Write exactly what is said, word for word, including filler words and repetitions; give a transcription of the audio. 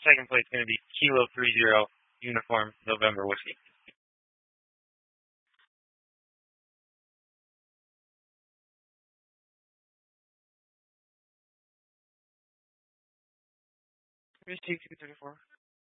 second place is going to be Kilo three zero Uniform November Whiskey. Here's T two thirty-four.